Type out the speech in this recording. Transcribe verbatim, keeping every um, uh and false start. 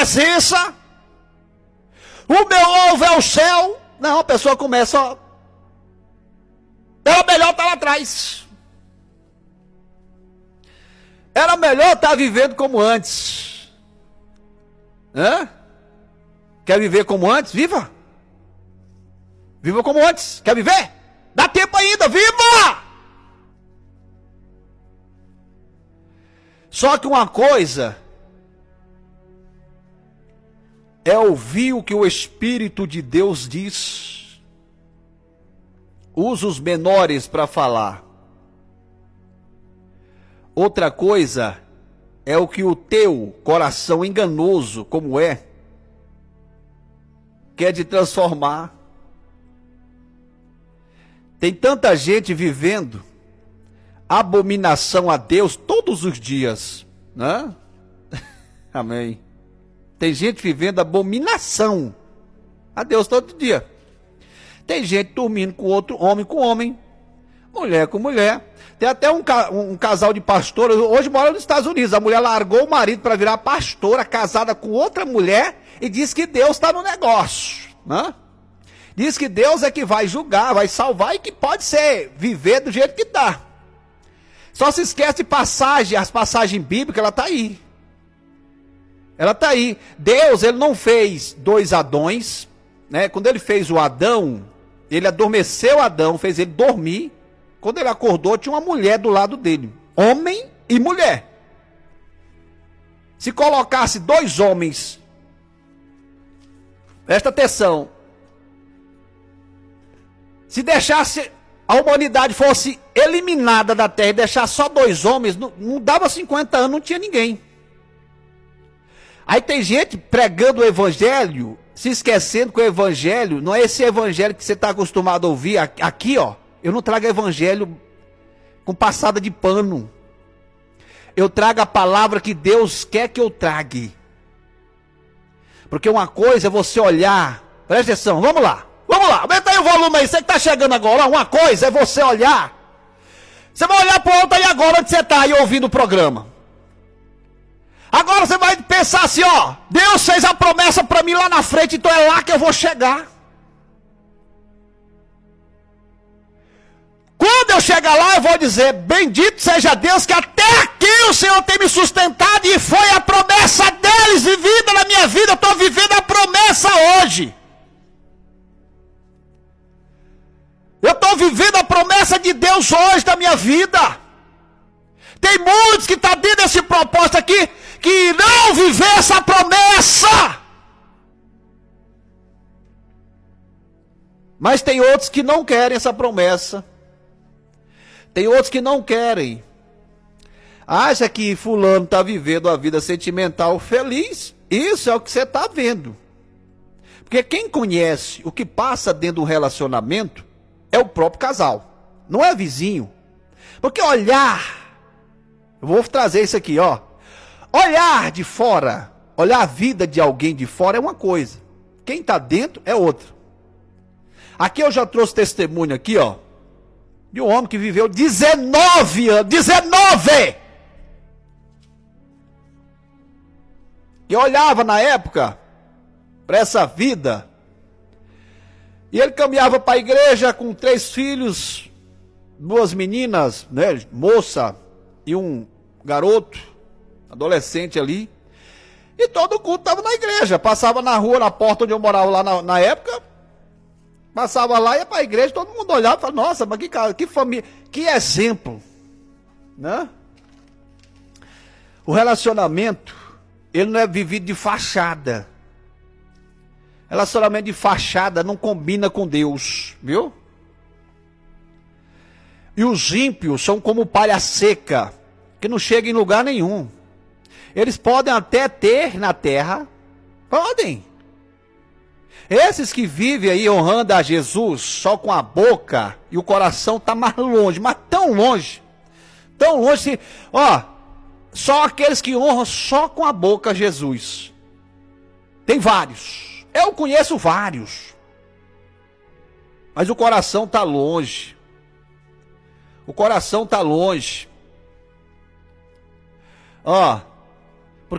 presença, o meu alvo é o céu. Não, a pessoa começa, ó, era melhor estar lá atrás. Era melhor estar vivendo como antes. Hã? Quer viver como antes? Viva! Viva como antes. Quer viver? Dá tempo ainda, viva! Só que uma coisa é ouvir o que o Espírito de Deus diz. Usa os menores para falar. Outra coisa é o que o teu coração enganoso, como é, quer te transformar. Tem tanta gente vivendo abominação a Deus todos os dias, né? Amém. Tem gente vivendo abominação a Deus todo dia. Tem gente dormindo com outro homem com homem, mulher com mulher. Tem até um, um casal de pastores, hoje mora nos Estados Unidos. A mulher largou o marido para virar pastora, casada com outra mulher, e diz que Deus está no negócio, né? Diz que Deus é que vai julgar, vai salvar, e que pode ser viver do jeito que está. Só se esquece de passagem, as passagens bíblicas, ela está aí. Ela está aí. Deus, ele não fez dois Adões, né? Quando ele fez o Adão, ele adormeceu Adão, fez ele dormir. Quando ele acordou, tinha uma mulher do lado dele. Homem e mulher. Se colocasse dois homens, presta atenção, se deixasse a humanidade fosse eliminada da terra e deixar só dois homens, não, não dava cinquenta anos, não tinha ninguém. Aí tem gente pregando o evangelho, se esquecendo que o evangelho não é esse evangelho que você está acostumado a ouvir. Aqui, ó, eu não trago evangelho com passada de pano. Eu trago a palavra que Deus quer que eu trague. Porque uma coisa é você olhar, presta atenção, vamos lá. Vamos lá, aumenta aí o volume aí, você que está chegando agora. Uma coisa é você olhar. Você vai olhar para o outro aí agora, onde você está aí ouvindo o programa. Agora você vai pensar assim, ó, Deus fez a promessa para mim lá na frente, então é lá que eu vou chegar. Quando eu chegar lá, eu vou dizer, bendito seja Deus, que até aqui o Senhor tem me sustentado, e foi a promessa deles vivida na minha vida. Eu estou vivendo a promessa hoje. Eu estou vivendo a promessa de Deus hoje na minha vida. Tem muitos que estão dentro desse propósito aqui, que irão viver essa promessa. Mas tem outros que não querem essa promessa. Tem outros que não querem. Acha que fulano está vivendo a vida sentimental feliz. Isso é o que você está vendo. Porque quem conhece o que passa dentro do relacionamento é o próprio casal, não é vizinho. Porque olhar, eu vou trazer isso aqui, ó. Olhar de fora, olhar a vida de alguém de fora é uma coisa. Quem está dentro é outra. Aqui eu já trouxe testemunho aqui, ó, de um homem que viveu dezenove anos, dezenove! E olhava na época para essa vida. E ele caminhava para a igreja com três filhos, duas meninas, né, moça e um garoto, adolescente ali. E todo o culto estava na igreja. Passava na rua, na porta onde eu morava lá na, na época. Passava lá, ia para a igreja, todo mundo olhava e falava, nossa, mas que, que família, que exemplo. Né? O relacionamento, ele não é vivido de fachada. Relacionamento de fachada não combina com Deus, viu? E os ímpios são como palha seca, que não chega em lugar nenhum. Eles podem até ter na terra, podem. Esses que vivem aí honrando a Jesus só com a boca e o coração está mais longe, mas tão longe, tão longe, ó, só aqueles que honram só com a boca Jesus. Tem vários. Eu conheço vários, mas o coração está longe. O coração está longe. Ó,